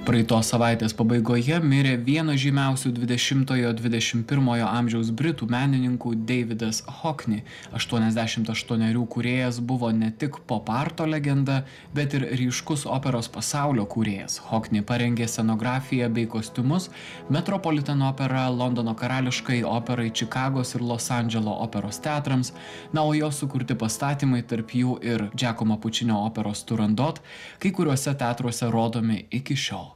Praeitos savaitės pabaigoje mirė vienas žymiausių 20-21 amžiaus britų menininkų Davidas Hockney. 88 kūrėjas buvo ne tik pop-arto legenda, bet ir ryškus operos pasaulio kūrėjas. Hockney parengė scenografiją bei kostiumus Metropolitan Opera, Londono karališkai operai, Čikagos ir Los Andželo operos teatrams, o jo sukurti pastatymai, tarp jų ir Giacomo Puccino operos Turandot, kai kuriuose teatruose rodomi iki šiol.